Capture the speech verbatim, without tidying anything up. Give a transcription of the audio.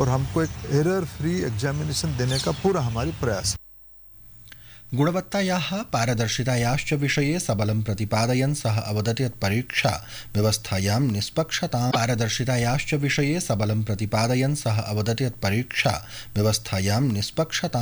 और हमको एक एरर फ्री एग्जामिनेशन देने का पूरा हमारी प्रयास है। गुणवत्तायाः पारदर्शितायाश्च विषये सबलं प्रतिपादयन् सः अवदत् यत् परीक्षा व्यवस्थायां निष्पक्षतां पारदर्शितायाश्च विषये सबलं प्रतिपादयन् सः अवदत् यत् परीक्षा व्यवस्थायां निष्पक्षतां